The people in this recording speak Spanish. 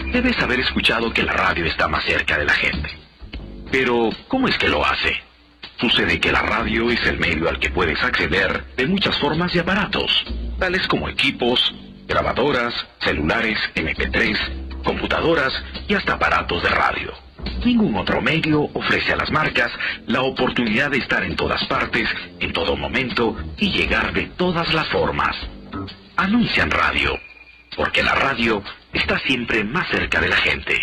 Debes haber escuchado que la radio está más cerca de la gente. Pero, ¿cómo es que lo hace? Sucede que la radio es el medio al que puedes acceder de muchas formas y aparatos, tales como equipos, grabadoras, celulares, MP3, computadoras y hasta aparatos de radio. Ningún otro medio ofrece a las marcas la oportunidad de estar en todas partes, en todo momento y llegar de todas las formas. Anuncian radio, porque la radio está siempre más cerca de la gente.